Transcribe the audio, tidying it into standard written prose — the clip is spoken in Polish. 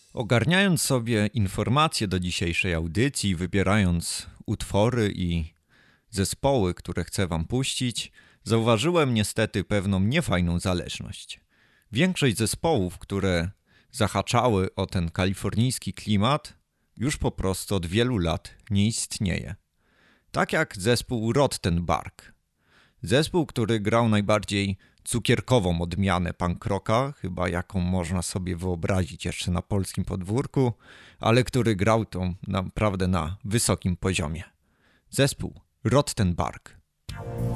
Ogarniając sobie informacje do dzisiejszej audycji, wybierając utwory i zespoły, które chcę wam puścić, zauważyłem niestety pewną niefajną zależność. Większość zespołów, które zahaczały o ten kalifornijski klimat, już po prostu od wielu lat nie istnieje. Tak jak zespół Rottenbark. Zespół, który grał najbardziej cukierkową odmianę punk rocka, chyba jaką można sobie wyobrazić jeszcze na polskim podwórku, ale który grał to naprawdę na wysokim poziomie. Zespół Rottenbark.